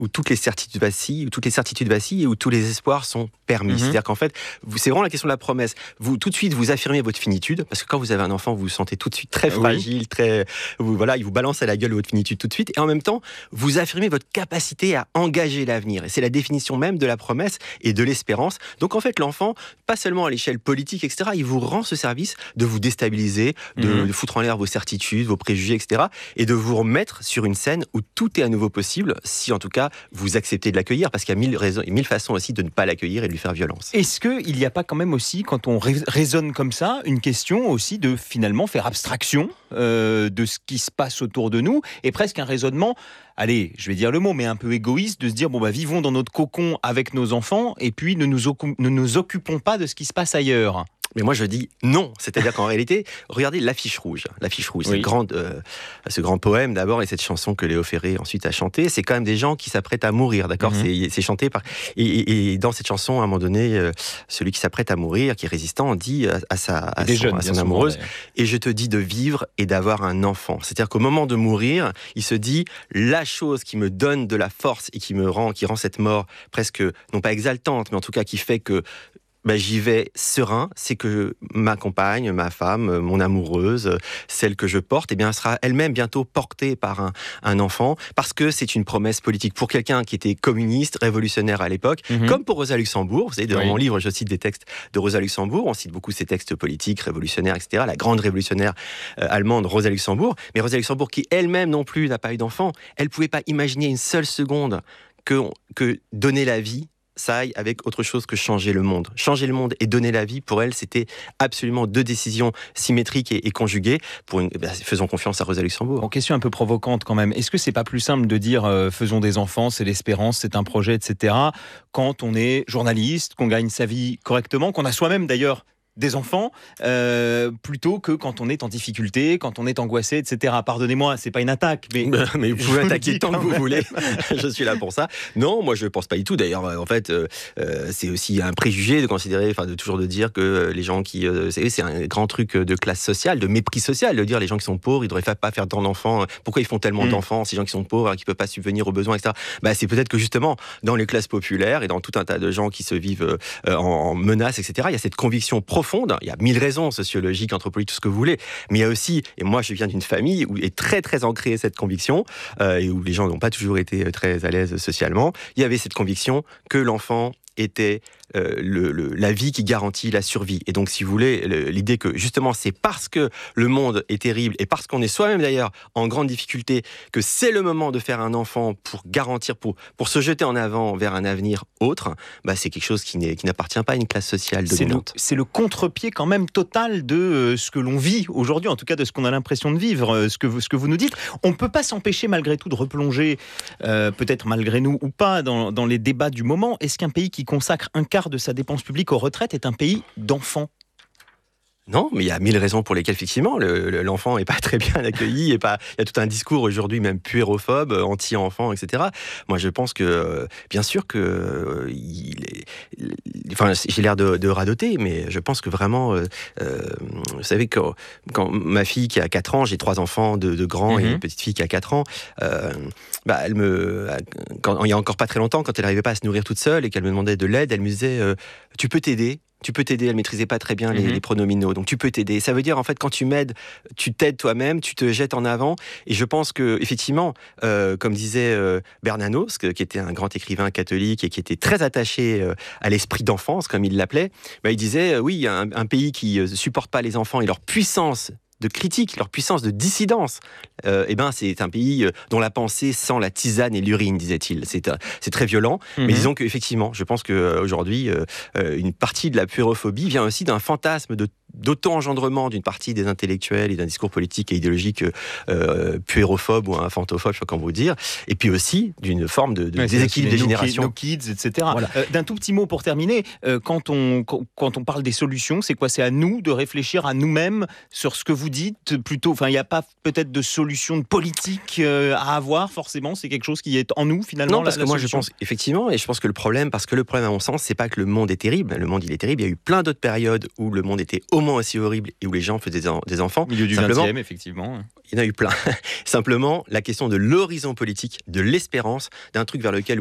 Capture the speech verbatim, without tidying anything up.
où toutes les certitudes vacillent, où toutes les certitudes vacillent et où tous les espoirs sont permis. Mm-hmm. C'est-à-dire qu'en fait, vous, c'est vraiment la question de la promesse. Vous, tout de suite, vous affirmez votre finitude, parce que quand vous avez un enfant, vous vous sentez tout de suite très fragile, oui. très, vous, voilà, il vous balance à la gueule votre finitude tout de suite, et en même temps, vous affirmez votre capacité à engager l'avenir. Et c'est la définition même de la promesse et de l'espérance. Donc en fait, l'enfant, pas seulement à l'échelle politique, et cetera, il vous rend ce service de vous déstabiliser, de, mm-hmm. de foutre en l'air vos certitudes, vos préjugés, et cetera, et de vous remettre sur une scène où tout est à nouveau possible, si en tout cas, vous acceptez de l'accueillir, parce qu'il y a mille raisons, mille façons aussi de ne pas l'accueillir et de lui faire violence. Est-ce qu'il n'y a pas quand même aussi, quand on raisonne comme ça, une question aussi de finalement faire abstraction euh, de ce qui se passe autour de nous, et presque un raisonnement, allez, je vais dire le mot, mais un peu égoïste, de se dire, bon bah vivons dans notre cocon avec nos enfants, et puis ne nous, occu- ne nous occupons pas de ce qui se passe ailleurs. Mais moi je dis non, c'est-à-dire qu'en réalité, regardez l'affiche rouge. L'affiche rouge, oui. ce, grand, euh, ce grand poème d'abord et cette chanson que Léo Ferré ensuite a chantée, c'est quand même des gens qui s'apprêtent à mourir, d'accord mm-hmm. c'est, c'est chanté par... Et, et, et dans cette chanson, à un moment donné, euh, celui qui s'apprête à mourir, qui est résistant, dit à, à sa, à son, jeunes, à son amoureuse, souvent, et je te dis de vivre et d'avoir un enfant. C'est-à-dire qu'au moment de mourir, il se dit, la chose qui me donne de la force et qui me rend, qui rend cette mort presque, non pas exaltante, mais en tout cas qui fait que ben, j'y vais serein, c'est que ma compagne, ma femme, mon amoureuse, celle que je porte, eh bien, elle sera elle-même bientôt portée par un, un enfant, parce que c'est une promesse politique. Pour quelqu'un qui était communiste, révolutionnaire à l'époque, mm-hmm. comme pour Rosa Luxembourg, vous savez, dans oui. mon livre, je cite des textes de Rosa Luxembourg, on cite beaucoup ses textes politiques, révolutionnaires, et cetera, la grande révolutionnaire euh, allemande Rosa Luxembourg, mais Rosa Luxembourg qui elle-même non plus n'a pas eu d'enfant, elle ne pouvait pas imaginer une seule seconde que, que donner la vie, ça aille avec autre chose que changer le monde. Changer le monde et donner la vie, pour elle, c'était absolument deux décisions symétriques et, et conjuguées. Pour une, bah, faisons confiance à Rosa Luxembourg. Bon, question un peu provocante quand même. Est-ce que c'est pas plus simple de dire euh, faisons des enfants, c'est l'espérance, c'est un projet, et cetera, quand on est journaliste, qu'on gagne sa vie correctement, qu'on a soi-même d'ailleurs des enfants, euh, plutôt que quand on est en difficulté, quand on est angoissé, et cetera. Pardonnez-moi, c'est pas une attaque, mais... mais vous pouvez attaquer tant que vous voulez, je suis là pour ça. Non, moi je pense pas du tout. D'ailleurs, en fait, euh, c'est aussi un préjugé de considérer, enfin de toujours de dire que les gens qui... Euh, c'est, c'est un grand truc de classe sociale, de mépris social, de dire les gens qui sont pauvres, ils devraient pas faire tant d'enfants. Pourquoi ils font tellement mmh. d'enfants, ces gens qui sont pauvres, qui peuvent pas subvenir aux besoins, et cetera. Bah, c'est peut-être que justement, dans les classes populaires et dans tout un tas de gens qui se vivent euh, en, en menace, et cetera, il y a cette conviction profonde. Il y a mille raisons sociologiques, anthropologiques, tout ce que vous voulez. Mais il y a aussi, et moi je viens d'une famille où est très très ancrée cette conviction, euh, et où les gens n'ont pas toujours été très à l'aise socialement, il y avait cette conviction que l'enfant était euh, le, le, la vie qui garantit la survie. Et donc, si vous voulez, le, l'idée que justement, c'est parce que le monde est terrible et parce qu'on est soi-même d'ailleurs en grande difficulté que c'est le moment de faire un enfant pour garantir, pour, pour se jeter en avant vers un avenir autre, bah, c'est quelque chose qui, n'est, qui n'appartient pas à une classe sociale dominante. C'est le, c'est le contre-pied quand même total de euh, ce que l'on vit aujourd'hui, en tout cas de ce qu'on a l'impression de vivre, euh, ce, que vous, ce que vous nous dites. On ne peut pas s'empêcher malgré tout de replonger, euh, peut-être malgré nous ou pas, dans, dans les débats du moment. Est-ce qu'un pays qui consacre un quart de sa dépense publique aux retraites est un pays d'enfants ? Non, mais il y a mille raisons pour lesquelles, effectivement, le, le, l'enfant n'est pas très bien accueilli. Et pas, il y a tout un discours aujourd'hui, même puérophobe, anti-enfant, et cetera. Moi, je pense que, bien sûr que... Euh, il est, il, enfin, j'ai l'air de, de radoter, mais je pense que vraiment... Euh, vous savez, que, quand ma fille qui a quatre ans, j'ai trois enfants de, de grands mm-hmm. et une petite fille qui a quatre ans, euh, bah, elle me... Quand, il y a encore pas très longtemps, quand elle n'arrivait pas à se nourrir toute seule et qu'elle me demandait de l'aide, elle me disait euh, « Tu peux t'aider ?» Tu peux t'aider, elle maîtrisait pas très bien les, mmh. les pronominaux, donc tu peux t'aider. Ça veut dire en fait quand tu m'aides, tu t'aides toi-même, tu te jettes en avant. Et je pense que effectivement, euh, comme disait euh, Bernanos, que, qui était un grand écrivain catholique et qui était très attaché euh, à l'esprit d'enfance, comme il l'appelait, bah, il disait euh, oui, un, un pays qui euh, supporte pas les enfants et leur puissance de critique, leur puissance de dissidence, euh, eh ben, c'est un pays dont la pensée sent la tisane et l'urine, disait-il. C'est, euh, c'est très violent, mm-hmm. mais disons qu'effectivement, je pense qu'aujourd'hui, euh, euh, une partie de la puérophobie vient aussi d'un fantasme de d'auto-engendrement d'une partie des intellectuels et d'un discours politique et idéologique euh, puérophobe ou infantophobe, je sais pas comment vous dire, et puis aussi d'une forme de, de ouais, déséquilibre des générations. Nos kids, et cetera. Voilà. Euh, d'un tout petit mot pour terminer, euh, quand, on, quand on parle des solutions, c'est quoi ? C'est à nous de réfléchir à nous-mêmes sur ce que vous dites, plutôt, enfin, il n'y a pas peut-être de solution politique euh, à avoir, forcément, c'est quelque chose qui est en nous, finalement. Non, parce la, que la moi, je pense, effectivement, et je pense que le problème, parce que le problème, à mon sens, c'est pas que le monde est terrible, le monde, il est terrible, il y a eu plein d'autres périodes où le monde était au moins aussi horribles et où les gens faisaient des, en- des enfants. Milieu du Simplement, vingtième, effectivement. il y en a eu plein. Simplement, la question de l'horizon politique, de l'espérance, d'un truc vers lequel